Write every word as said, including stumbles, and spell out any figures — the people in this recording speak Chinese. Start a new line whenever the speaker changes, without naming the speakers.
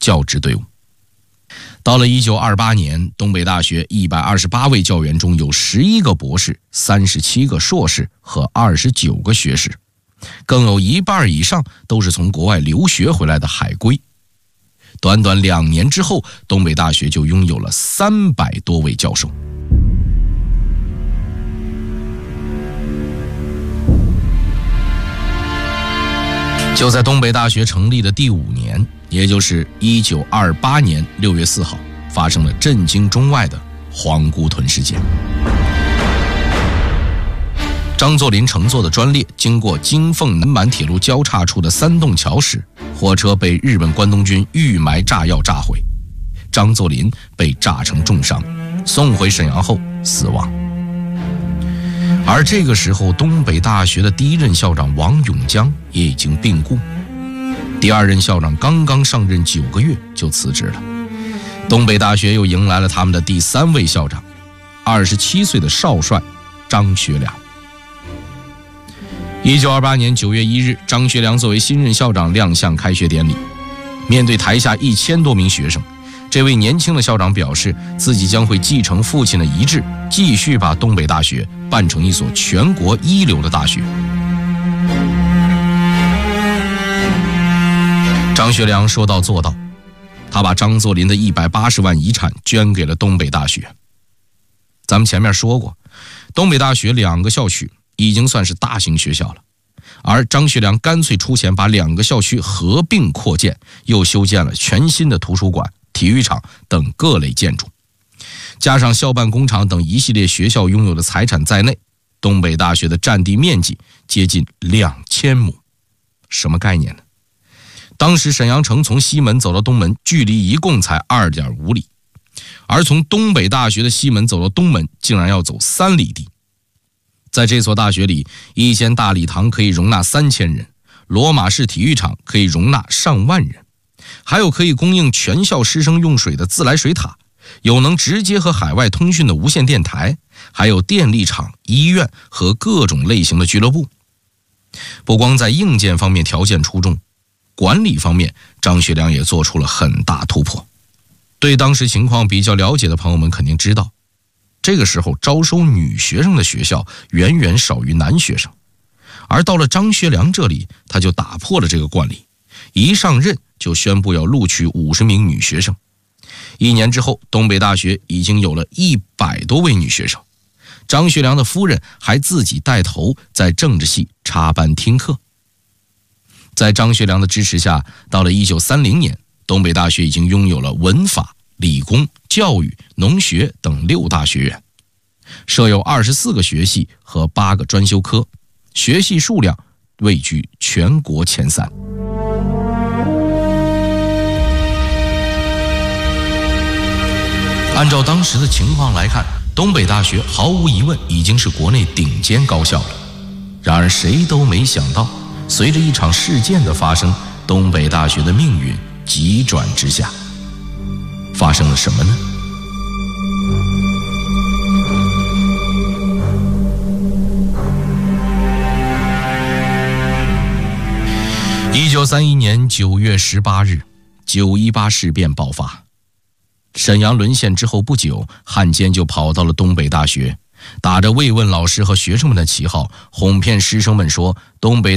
教职队伍。到了一九二八年，东北大学一百二十八位教员中有十一个博士、三十七个硕士和二十九个学士，更有一半以上都是从国外留学回来的海归。短短两年之后，东北大学就拥有了三百多位教授。就在东北大学成立的第五年，也就是一九二八年六月四号，发生了震惊中外的黄姑屯事件。张作霖乘坐的专列经过京凤南满铁路交叉处的三洞桥时，火车被日本关东军预埋炸药炸毁，张作霖被炸成重伤，送回沈阳后死亡。而这个时候，东北大学的第一任校长王永江也已经病故，第二任校长刚刚上任九个月就辞职了。东北大学又迎来了他们的第三位校长，二十七岁的少帅张学良。一九二八年九月一日，张学良作为新任校长亮相开学典礼。面对台下一千多名学生，这位年轻的校长表示，自己将会继承父亲的遗志，继续把东北大学办成一所全国一流的大学。张学良说到做到，他把张作霖的一百八十万遗产捐给了东北大学。咱们前面说过，东北大学两个校区已经算是大型学校了，而张学良干脆出钱把两个校区合并扩建，又修建了全新的图书馆、体育场等各类建筑，加上校办工厂等一系列学校拥有的财产在内，东北大学的占地面积接近两千亩。什么概念呢？当时沈阳城从西门走到东门距离一共才 二点五里，而从东北大学的西门走到东门竟然要走三里地。在这所大学里，一间大礼堂可以容纳三千人，罗马式体育场可以容纳上万人，还有可以供应全校师生用水的自来水塔，有能直接和海外通讯的无线电台，还有电力厂、医院和各种类型的俱乐部。不光在硬件方面条件出众，管理方面张学良也做出了很大突破。对当时情况比较了解的朋友们肯定知道，这个时候招收女学生的学校远远少于男学生，而到了张学良这里，他就打破了这个惯例，一上任就宣布要录取五十名女学生。一年之后，东北大学已经有了一百多位女学生。张学良的夫人还自己带头在政治系插班听课。在张学良的支持下，到了一九三零年，东北大学已经拥有了文法、理工、教育、农学等六大学院，设有二十四个学系和八个专修科，学系数量位居全国前三。按照当时的情况来看，东北大学毫无疑问已经是国内顶尖高校了。然而谁都没想到，随着一场事件的发生，东北大学的命运急转直下。发生了什么呢？一九三一年九月十八日，九一八事变爆发。沈阳沦陷之后不久，汉奸就跑到了东北大学，打着慰问老师和学生们的旗号，哄骗师生们说东北